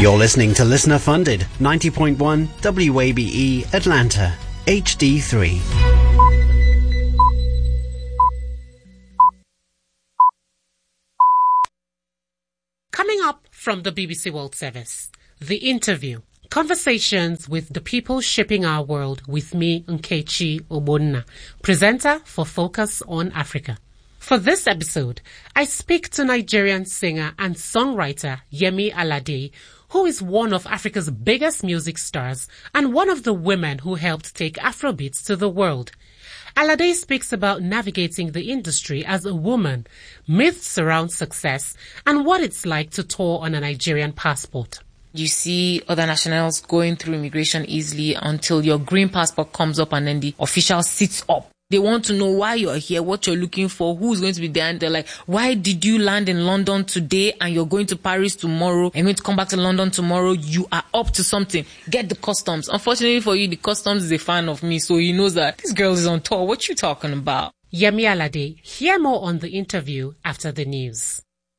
You're listening to Listener Funded, 90.1 WABE Atlanta, HD3. Coming up from the BBC World Service, The Interview. Conversations with the people shaping our world with me, Nkechi Ogbonna, presenter for Focus on Africa. For this episode, I speak to Nigerian singer and songwriter Yemi Alade, who is one of Africa's biggest music stars and one of the women who helped take Afrobeats to the world. Alade speaks about navigating the industry as a woman, myths around success, and what it's like to tour on a Nigerian passport. You see other nationals going through immigration easily until your green passport comes up and then the official sits up. They want to know why you're here, what you're looking for, who's going to be there. And they're like, why did you land in London today and you're going to Paris tomorrow and going to come back to London tomorrow? You are up to something. Get the customs. Unfortunately for you, the customs is a fan of me, so he knows that this girl is on tour. What you talking about? Yemi Alade. Hear more on the interview after the news.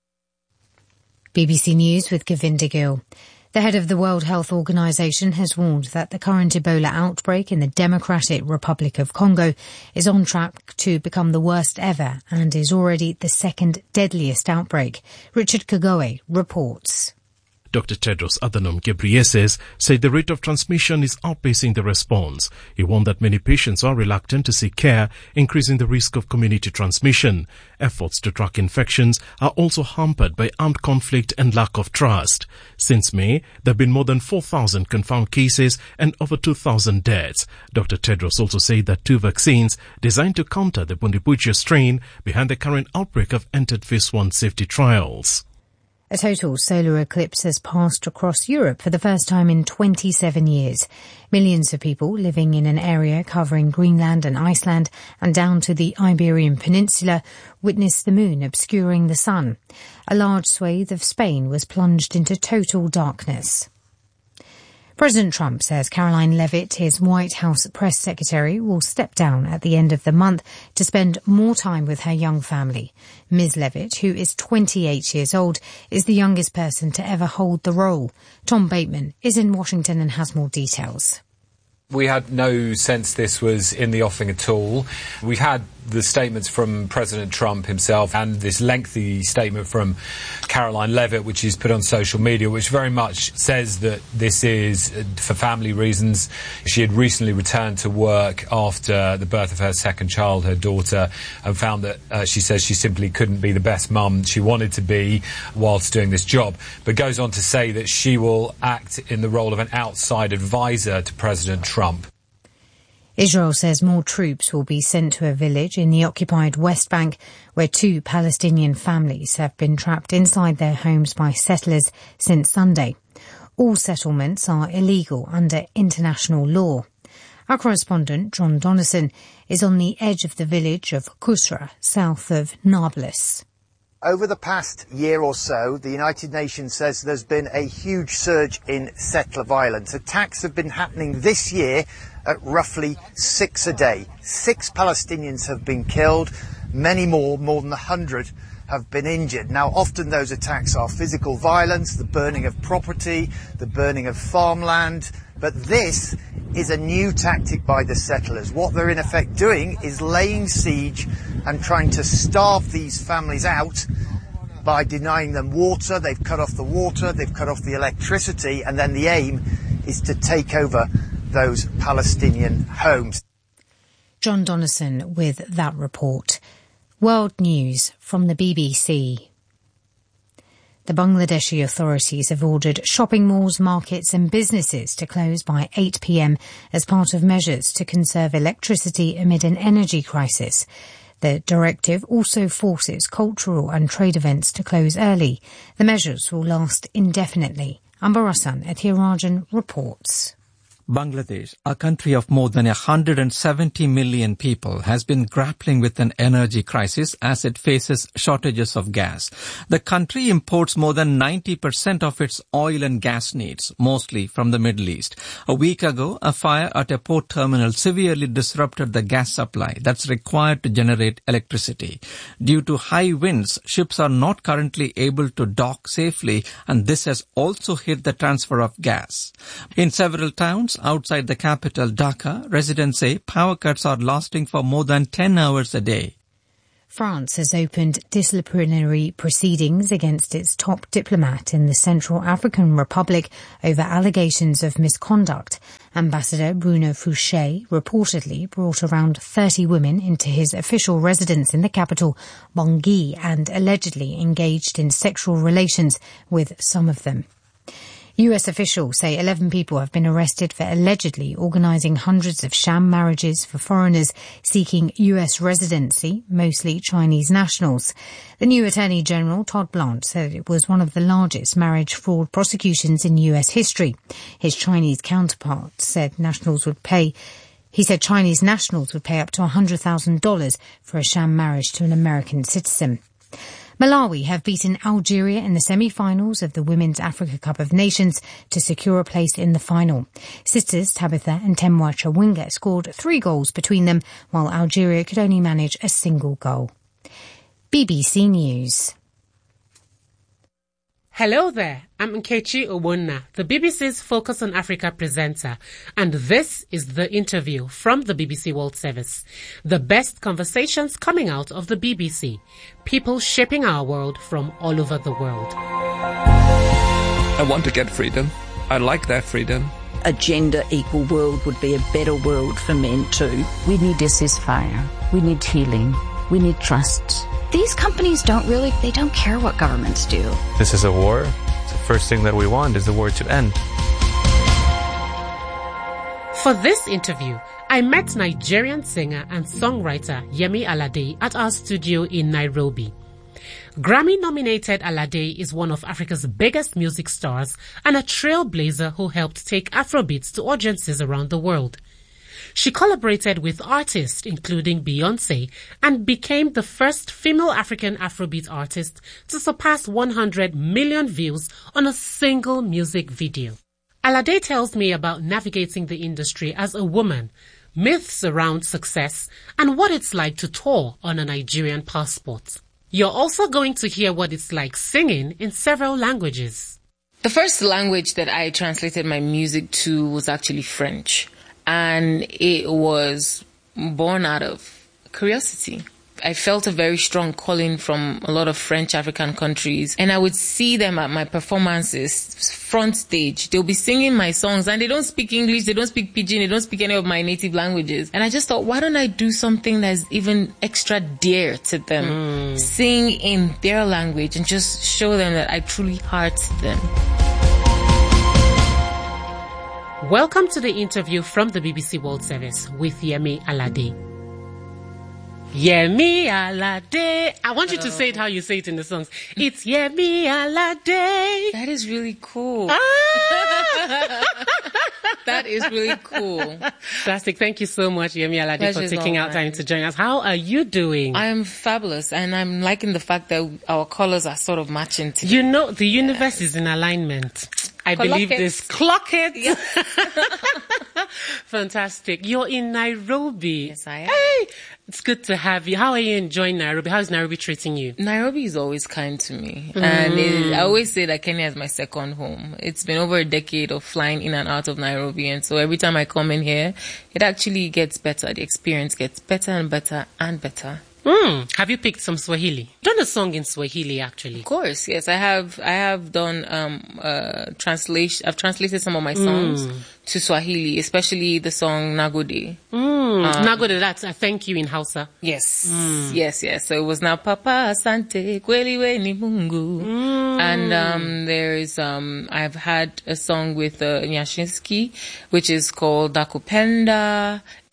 BBC News with Govinda Gill. The head of the World Health Organization has warned that the current Ebola outbreak in the Democratic Republic of Congo is on track to become the worst ever and is already the second deadliest outbreak. Richard Kagoe reports. Dr. Tedros Adhanom Ghebreyesus said the rate of transmission is outpacing the response. He warned that many patients are reluctant to seek care, increasing the risk of community transmission. Efforts to track infections are also hampered by armed conflict and lack of trust. Since May, there have been more than 4,000 confirmed cases and over 2,000 deaths. Dr. Tedros also said that 2 vaccines designed to counter the Bundibugyo strain behind the current outbreak have entered phase 1 safety trials. A total solar eclipse has passed across Europe for the first time in 27 years. Millions of people living in an area covering Greenland and Iceland and down to the Iberian Peninsula witnessed the moon obscuring the sun. A large swathe of Spain was plunged into total darkness. President Trump says Caroline Leavitt, his White House press secretary, will step down at the end of the month to spend more time with her young family. Ms. Leavitt, who is 28 years old, is the youngest person to ever hold the role. Tom Bateman is in Washington and has more details. We had no sense this was in the offing at all. We've had the statements from President Trump himself and this lengthy statement from Caroline Leavitt, which is put on social media, which very much says that this is for family reasons. She had recently returned to work after the birth of her second child, her daughter, and found that she says she simply couldn't be the best mum she wanted to be whilst doing this job, but goes on to say that she will act in the role of an outside advisor to President Trump. Israel says more troops will be sent to a village in the occupied West Bank where 2 Palestinian families have been trapped inside their homes by settlers since Sunday. All settlements are illegal under international law. Our correspondent, John Donnison, is on the edge of the village of Kusra, south of Nablus. Over the past year or so, the United Nations says there's been a huge surge in settler violence. Attacks have been happening this year at roughly 6 a day. 6 Palestinians have been killed, many more than 100 have been injured. Now, often those attacks are physical violence, the burning of property, the burning of farmland, but this is a new tactic by the settlers. What they're in effect doing is laying siege and trying to starve these families out by denying them water. They've cut off the water, they've cut off the electricity, and then the aim is to take over those Palestinian homes. John Donnison with that report. World news from the BBC. The Bangladeshi authorities have ordered shopping malls, markets and businesses to close by 8 p.m. as part of measures to conserve electricity amid an energy crisis. The directive also forces cultural and trade events to close early. The measures will last indefinitely. Ambarasan Ethirajan reports. Bangladesh, a country of more than 170 million people, has been grappling with an energy crisis as it faces shortages of gas. The country imports more than 90% of its oil and gas needs, mostly from the Middle East. A week ago, a fire at a port terminal severely disrupted the gas supply that's required to generate electricity. Due to high winds, ships are not currently able to dock safely, and this has also hit the transfer of gas. In several towns outside the capital, Dhaka, residents say power cuts are lasting for more than 10 hours a day. France has opened disciplinary proceedings against its top diplomat in the Central African Republic over allegations of misconduct. Ambassador Bruno Fouché reportedly brought around 30 women into his official residence in the capital, Bangui, and allegedly engaged in sexual relations with some of them. US officials say 11 people have been arrested for allegedly organising hundreds of sham marriages for foreigners seeking US residency, mostly Chinese nationals. The new Attorney General, Todd Blanche, said it was one of the largest marriage fraud prosecutions in US history. His Chinese counterpart said He said Chinese nationals would pay up to $100,000 for a sham marriage to an American citizen. Malawi have beaten Algeria in the semi-finals of the Women's Africa Cup of Nations to secure a place in the final. Sisters Tabitha and Temwa Chawinga scored 3 goals between them, while Algeria could only manage a single goal. BBC News. Hello there, I'm Nkechi Ogbonna, the BBC's Focus on Africa presenter, and this is the interview from the BBC World Service. The best conversations coming out of the BBC. People shaping our world from all over the world. I want to get freedom. I like that freedom. A gender-equal world would be a better world for men too. We need a ceasefire. We need healing. We need trust. These companies don't care what governments do. This is a war. The first thing that we want is the war to end. For this interview, I met Nigerian singer and songwriter Yemi Alade at our studio in Nairobi. Grammy-nominated Alade is one of Africa's biggest music stars and a trailblazer who helped take Afrobeats to audiences around the world. She collaborated with artists including Beyoncé and became the first female African Afrobeat artist to surpass 100 million views on a single music video. Alade tells me about navigating the industry as a woman, myths around success, and what it's like to tour on a Nigerian passport. You're also going to hear what it's like singing in several languages. The first language that I translated my music to was actually French. And it was born out of curiosity. I felt a very strong calling from a lot of French African countries, and I would see them at my performances, front stage. They'll be singing my songs, and they don't speak English, they don't speak Pidgin, they don't speak any of my native languages. And I just thought, why don't I do something that's even extra dear to them? Sing in their language and just show them that I truly heart them. Welcome to the interview from the BBC World Service with Yemi Alade. Yemi Alade. I want you to say it how you say it in the songs. It's Yemi Alade. That is really cool. That is really cool. Fantastic. Thank you so much, Yemi Alade, for taking out time to join us. How are you doing? I am fabulous, and I'm liking the fact that our colors are sort of matching together. You know, the universe is in alignment. I believe this. Clock it. Yes. Fantastic. You're in Nairobi. Yes, I am. Hey, it's good to have you. How are you enjoying Nairobi? How is Nairobi treating you? Nairobi is always kind to me. And I always say that Kenya is my second home. It's been over a decade of flying in and out of Nairobi. And so every time I come in here, it actually gets better. The experience gets better and better and better. Have you picked some Swahili? Done a song in Swahili, actually? Of course, yes. I have done translation. I've translated some of my songs to Swahili, especially the song Nagode. Nagode, that's a thank you in Hausa. Yes, yes. So it was now Papa Asante Kweli ni Mungu. And there's I've had a song with Nyashinsky, which is called Dakupenda.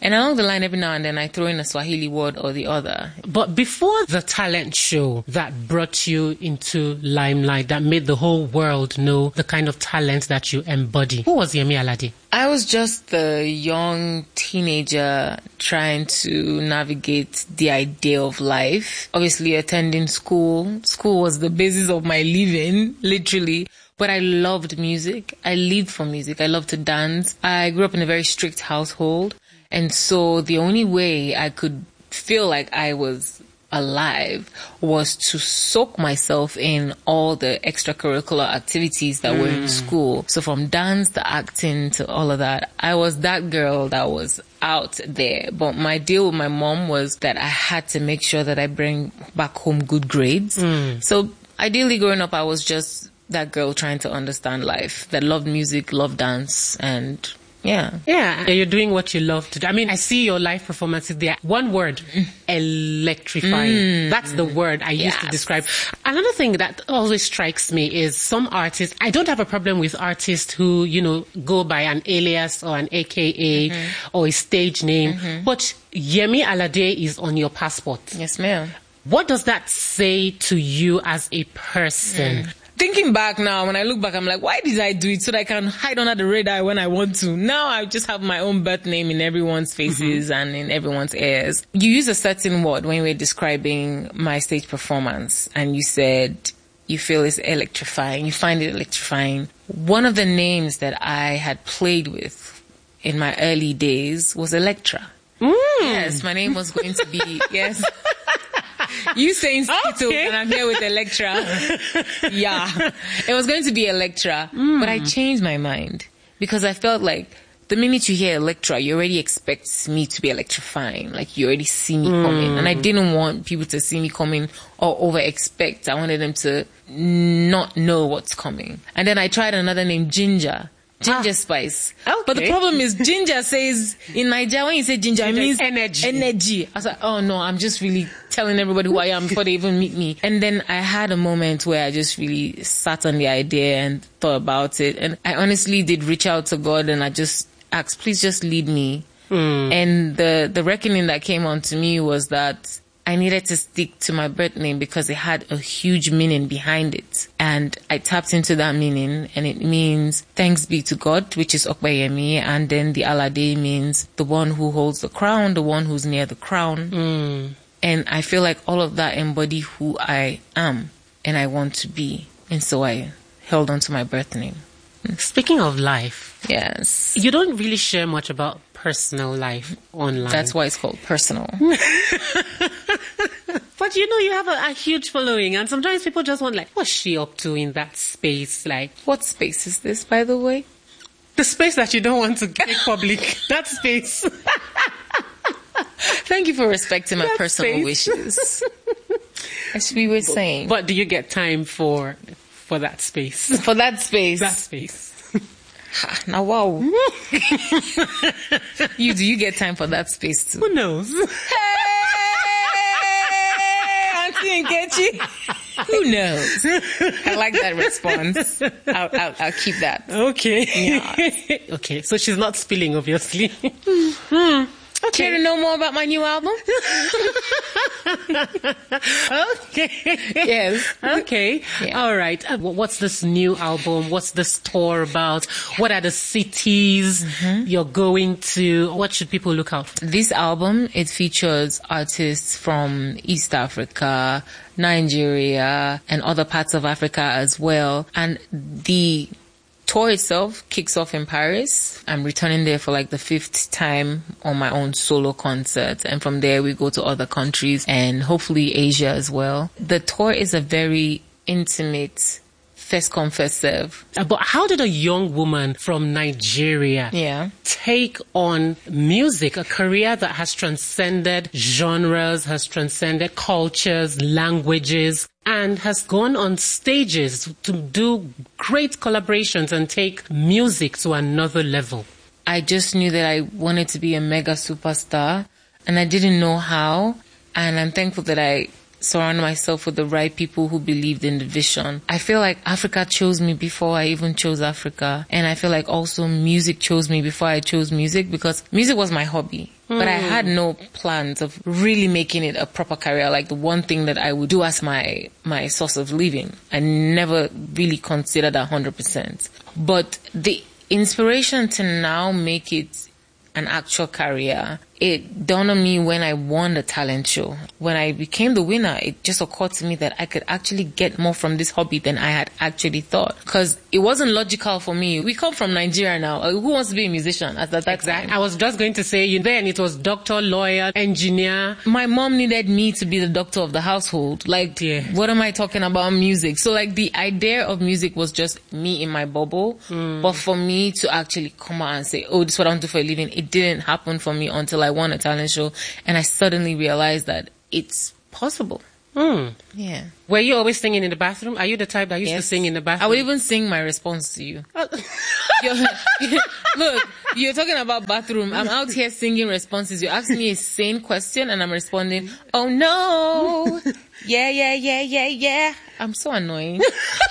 And along the line, every now and then, I throw in a Swahili word or the other. But before the talent show that brought you into limelight, that made the whole world know the kind of talent that you embody, who was Yemi Alade? I was just the young teenager trying to navigate the idea of life. Obviously, attending school. School was the basis of my living, literally. But I loved music. I lived for music. I loved to dance. I grew up in a very strict household. And so the only way I could feel like I was alive was to soak myself in all the extracurricular activities that were in school. So from dance to acting to all of that, I was that girl that was out there. But my deal with my mom was that I had to make sure that I bring back home good grades. So ideally growing up, I was just that girl trying to understand life, that loved music, loved dance, and yeah, you're doing what you love to do. I mean, I see your live performances there. One word, electrifying. That's the word I used to describe. Another thing that always strikes me is some artists, I don't have a problem with artists who, go by an alias or an AKA or a stage name, but Yemi Alade is on your passport. Yes, ma'am. What does that say to you as a person? Thinking back now, when I look back, I'm like, why did I do it? So that I can hide under the radar when I want to. Now I just have my own birth name in everyone's faces and in everyone's ears. You use a certain word when you were describing my stage performance, and you said you feel it's electrifying. You find it electrifying. One of the names that I had played with in my early days was Electra. Yes, my name was going to be, yes. You saying Skittle and I'm here with Electra. Yeah. It was going to be Electra, but I changed my mind because I felt like the minute you hear Electra, you already expect me to be electrifying. Like you already see me coming. And I didn't want people to see me coming or over expect. I wanted them to not know what's coming. And then I tried another name, Ginger. Ginger spice. Okay. But the problem is ginger says, in Nigeria, when you say ginger, it means energy. I was like, oh no, I'm just really telling everybody who I am before they even meet me. And then I had a moment where I just really sat on the idea and thought about it. And I honestly did reach out to God and I just asked, please just lead me. And the reckoning that came onto me was that I needed to stick to my birth name because it had a huge meaning behind it. And I tapped into that meaning, and it means thanks be to God, which is Okpeyemi, and then the Alade means the one who holds the crown, the one who's near the crown. And I feel like all of that embody who I am and I want to be. And so I held on to my birth name. Speaking of life. Yes. You don't really share much about personal life online. That's why it's called personal. But you have a huge following, and sometimes people just want, like, what's she up to in that space? Like, what space is this, by the way? The space that you don't want to make public. That space. Thank you for respecting my personal wishes. As we were saying. But do you get time for that space? For that space? That space. Now, wow. Do you get time for that space too? Who knows? Auntie Nkechi. Who knows? I like that response. I'll keep that. Okay. Yeah. Okay, so she's not spilling, obviously. Okay. Care to know more about my new album? Okay. Yes. Okay. Yeah. All right. What's this new album? What's this tour about? What are the cities you're going to? What should people look out for? This album, it features artists from East Africa, Nigeria, and other parts of Africa as well. And the tour itself kicks off in Paris. I'm returning there for like the 5th time on my own solo concert. And from there we go to other countries and hopefully Asia as well. The tour is a very intimate first come, first serve. But how did a young woman from Nigeria take on music, a career that has transcended genres, has transcended cultures, languages, and has gone on stages to do great collaborations and take music to another level? I just knew that I wanted to be a mega superstar, and I didn't know how. And I'm thankful that I surround myself with the right people who believed in the vision. I feel like Africa chose me before I even chose Africa. And I feel like also music chose me before I chose music, because music was my hobby. But I had no plans of really making it a proper career, like the one thing that I would do as my source of living. I never really considered 100%. But the inspiration to now make it an actual career, it dawned on me when I won the talent show. When I became the winner, it just occurred to me that I could actually get more from this hobby than I had actually thought. Because it wasn't logical for me. We come from Nigeria now. Who wants to be a musician at that time? I was just going to say, then it was doctor, lawyer, engineer. My mom needed me to be the doctor of the household. Like, what am I talking about music? So like the idea of music was just me in my bubble. But for me to actually come out and say, oh, this is what I want to do for a living, it didn't happen for me until I won a talent show, and I suddenly realized that it's possible. Yeah. Were you always singing in the bathroom? Are you the type that used to sing in the bathroom? I would even sing my response to you. Look, you're talking about bathroom. I'm out here singing responses. You ask me a sane question and I'm responding, oh no. Yeah. I'm so annoying.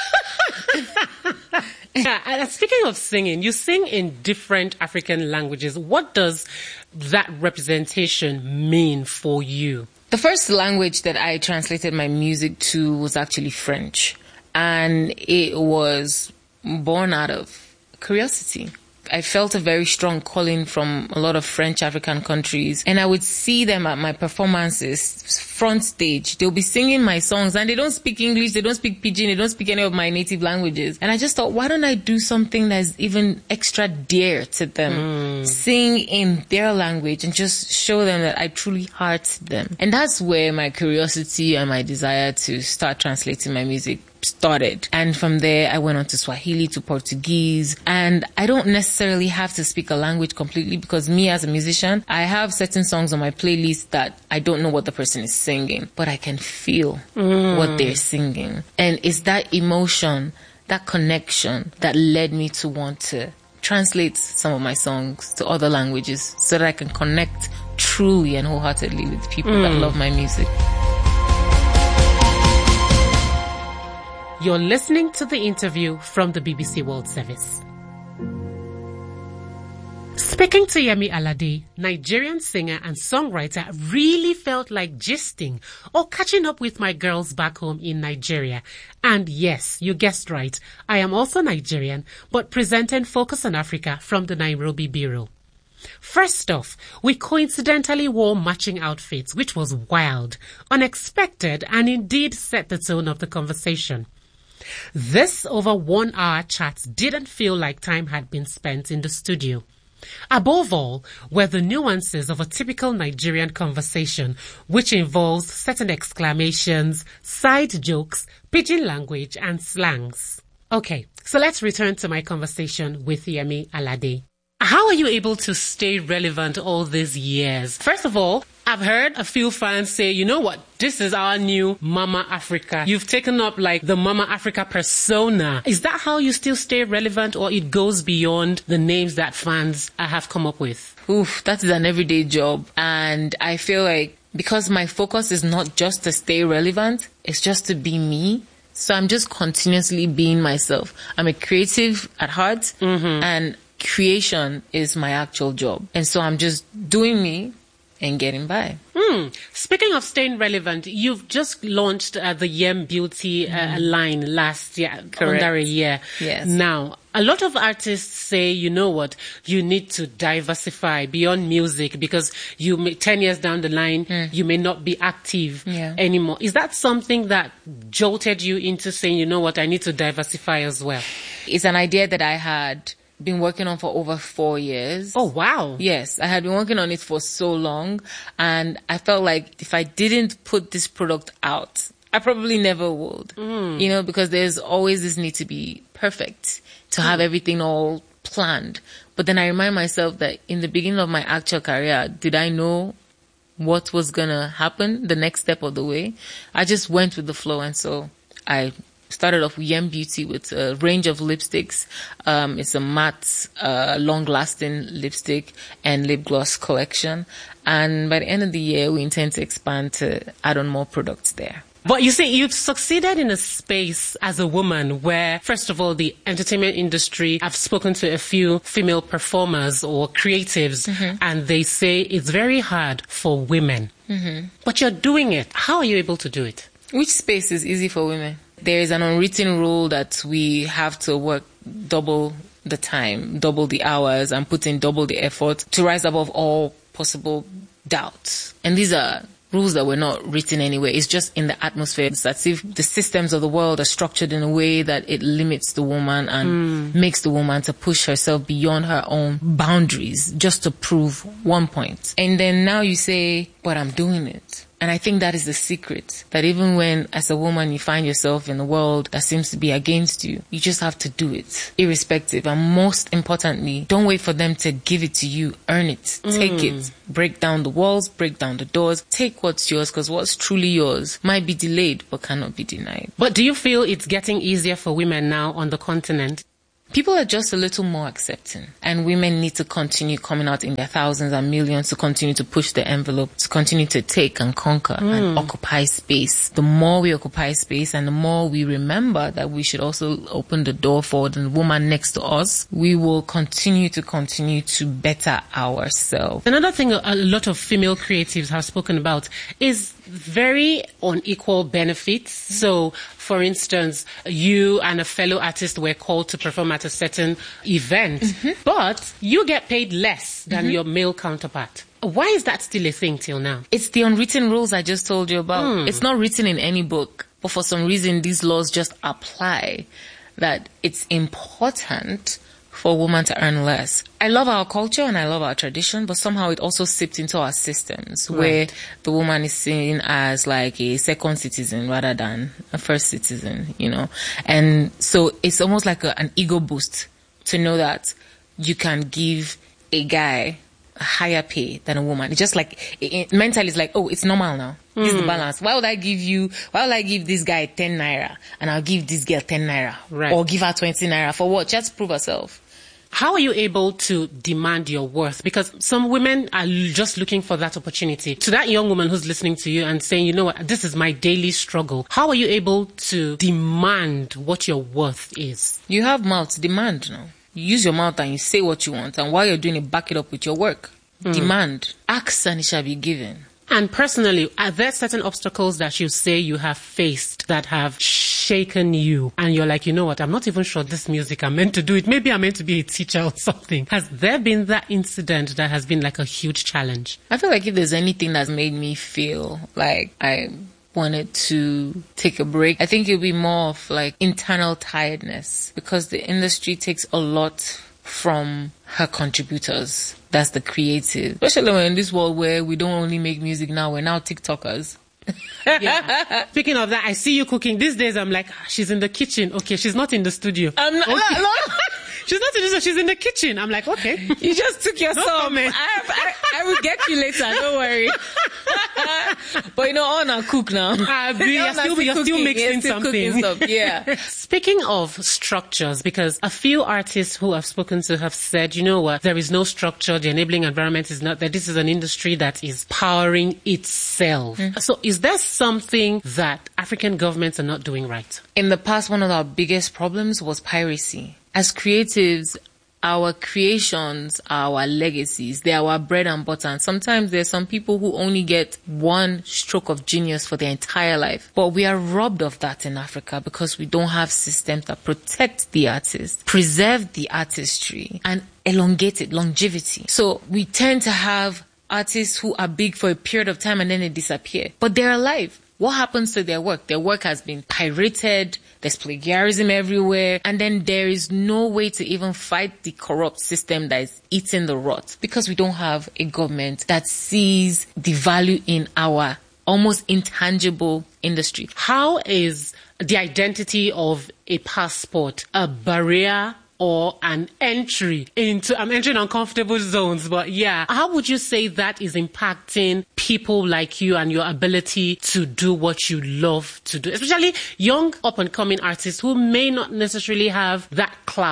Speaking of singing, you sing in different African languages. What does that representation mean for you? The first language that I translated my music to was actually French. And it was born out of curiosity. I felt a very strong calling from a lot of French African countries, and I would see them at my performances, front stage. They'll be singing my songs and they don't speak English, they don't speak Pidgin, they don't speak any of my native languages. And I just thought, why don't I do something that's even extra dear to them? Sing in their language and just show them that I truly heart them. And that's where my curiosity and my desire to start translating my music started. And from there, I went on to Swahili, to Portuguese. And I don't necessarily have to speak a language completely, because me as a musician, I have certain songs on my playlist that I don't know what the person is singing, but I can feel what they're singing. And it's that emotion, that connection that led me to want to translate some of my songs to other languages so that I can connect truly and wholeheartedly with people that love my music. You're listening to the interview from the BBC World Service. Speaking to Yemi Alade, Nigerian singer and songwriter, really felt like gisting or catching up with my girls back home in Nigeria. And yes, you guessed right, I am also Nigerian, but presenting Focus on Africa from the Nairobi Bureau. First off, we coincidentally wore matching outfits, which was wild, unexpected, and indeed set the tone of the conversation. This over 1 hour chat didn't feel like time had been spent in the studio. Above all were the nuances of a typical Nigerian conversation, which involves certain exclamations, side jokes, pidgin language, and slangs. Okay, so let's return to my conversation with Yemi Alade. How are you able to stay relevant all these years? First of all, I've heard a few fans say, you know what, this is our new Mama Africa. You've taken up like the Mama Africa persona. Is that how you still stay relevant, or it goes beyond the names that fans have come up with? Oof, that is an everyday job. And I feel like because my focus is not just to stay relevant, it's just to be me. So I'm just continuously being myself. I'm a creative at heart, and creation is my actual job. And so I'm just doing me and getting by. Speaking of staying relevant, you've just launched the Yem Beauty line last year, under a year. Yes. Now, a lot of artists say, you know what, you need to diversify beyond music, because 10 years down the line, you may not be active anymore. Is that something that jolted you into saying, you know what, I need to diversify as well? It's an idea that I had been working on for over 4 years. Oh, wow. Yes, I had been working on it for so long, and I felt like if I didn't put this product out, I probably never would. You know, because there's always this need to be perfect, to have everything all planned. But then I remind myself that in the beginning of my actual career, did I know what was gonna happen the next step of the way? I just went with the flow, and so I started off with Yem Beauty with a range of lipsticks. It's a matte, long-lasting lipstick and lip gloss collection. And by the end of the year, we intend to expand to add on more products there. But you see, you've succeeded in a space as a woman where, first of all, the entertainment industry, I've spoken to a few female performers or creatives, and they say it's very hard for women. But you're doing it. How are you able to do it? Which space is easy for women? There is an unwritten rule that we have to work double the time, double the hours, and put in double the effort to rise above all possible doubts. And these are rules that were not written anywhere. It's just in the atmosphere. It's as if the systems of the world are structured in a way that it limits the woman and makes the woman to push herself beyond her own boundaries just to prove one point. And then now you say, but I'm doing it. And I think that is the secret, that even when, as a woman, you find yourself in a world that seems to be against you, you just have to do it, irrespective. And most importantly, don't wait for them to give it to you. Earn it. Take it. Break down the walls, break down the doors. Take what's yours, because what's truly yours might be delayed but cannot be denied. But do you feel it's getting easier for women now on the continent? People are just a little more accepting, and women need to continue coming out in their thousands and millions to continue to push the envelope, to continue to take and conquer and occupy space. The more we occupy space and the more we remember that we should also open the door for the woman next to us, we will continue to better ourselves. Another thing a lot of female creatives have spoken about is very unequal benefits. So, for instance, you and a fellow artist were called to perform at a certain event, but you get paid less than your male counterpart. Why is that still a thing till now? It's the unwritten rules I just told you about. It's not written in any book, but for some reason these laws just apply, that it's important for a woman to earn less. I love our culture and I love our tradition, but somehow it also seeped into our systems where the woman is seen as like a second citizen rather than a first citizen, you know. And so it's almost like an ego boost to know that you can give a guy a higher pay than a woman. It's just like, mentally it's like, oh, it's normal now. This is the balance. Why would I give this guy 10 naira and I'll give this girl 10 naira? Right. Or give her 20 naira for what? Just to prove herself. How are you able to demand your worth? Because some women are just looking for that opportunity. To that young woman who's listening to you and saying, you know what, this is my daily struggle. How are you able to demand what your worth is? You have mouth, demand now. You use your mouth and you say what you want. And while you're doing it, back it up with your work. Demand. Ask and it shall be given. And personally, are there certain obstacles that you say you have faced that have shaken you? And you're like, you know what, I'm not even sure this music I'm meant to do it. Maybe I'm meant to be a teacher or something. Has there been that incident that has been like a huge challenge? I feel like if there's anything that's made me feel like I wanted to take a break, I think it'll be more of like internal tiredness, because the industry takes a lot from her contributors. That's the creative. Especially when in this world where we don't only make music now, we're now TikTokers. Yeah. Speaking of that, I see you cooking. These days I'm like, she's in the kitchen. Okay, she's not in the studio. I'm not, okay. She's not in the studio, she's in the kitchen. I'm like, okay. You just took yourself. I will get you later, don't worry. But you know, on our cook now. You're still mixing something. Yeah. Speaking of structures, because a few artists who I've spoken to have said, you know what, there is no structure, the enabling environment is not that. This is an industry that is powering itself. So is there something that African governments are not doing right? In the past, one of our biggest problems was piracy. As creatives, our creations are our legacies. They are our bread and butter. And sometimes there's some people who only get one stroke of genius for their entire life. But we are robbed of that in Africa because we don't have systems that protect the artist, preserve the artistry, and elongate it, longevity. So we tend to have artists who are big for a period of time and then they disappear. But they're alive. What happens to their work? Their work has been pirated, there's plagiarism everywhere, and then there is no way to even fight the corrupt system that is eating the rot, because we don't have a government that sees the value in our almost intangible industry. How is the identity of a passport a barrier or an entry into, I'm entering uncomfortable zones, but yeah. How would you say that is impacting people like you and your ability to do what you love to do? Especially young up-and-coming artists who may not necessarily have that clout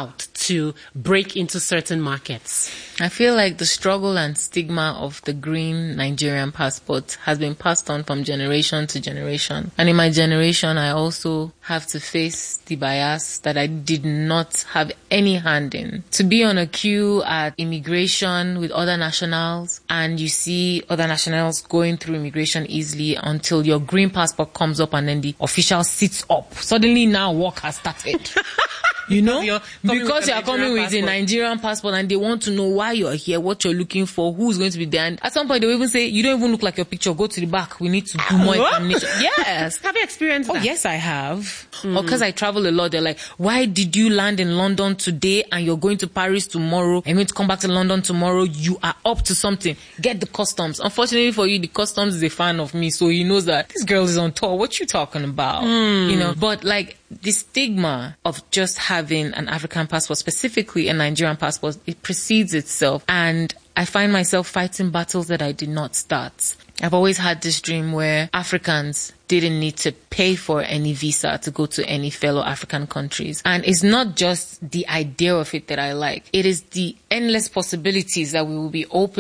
to break into certain markets? I feel like the struggle and stigma of the green Nigerian passport has been passed on from generation to generation. And in my generation, I also have to face the bias that I did not have any hand in. To be on a queue at immigration with other nationals, and you see other nationals going through immigration easily until your green passport comes up and then the official sits up. Suddenly now work has started. You know, because you are coming with a Nigerian passport and they want to know why you're here, what you're looking for, who's going to be there. And at some point, they will even say, you don't even look like your picture. Go to the back. We need to do more examination. Yes. Have you experienced that? Oh, yes, I have. Or because I travel a lot, they're like, why did you land in London today and you're going to Paris tomorrow and going to come back to London tomorrow? You are up to something. Get the customs. Unfortunately for you, the customs is a fan of me. So he knows that this girl is on tour. What you talking about? You know, but like the stigma of just having an African passport, specifically a Nigerian passport, it precedes itself. And I find myself fighting battles that I did not start. I've always had this dream where Africans didn't need to pay for any visa to go to any fellow African countries. And it's not just the idea of it that I like. It is the endless possibilities that we will be open